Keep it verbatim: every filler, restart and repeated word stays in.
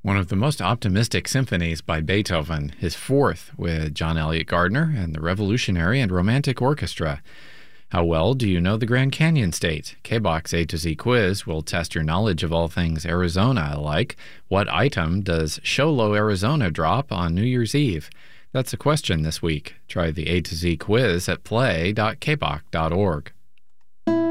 one of the most optimistic symphonies by Beethoven, his fourth with John Elliott Gardner and the Revolutionary and Romantic Orchestra. How well do you know the Grand Canyon State? K B O C's A to Z quiz will test your knowledge of all things Arizona, like what item does Show Low, Arizona drop on New Year's Eve? That's a question this week. Try the A to Z quiz at play dot k b o c dot org.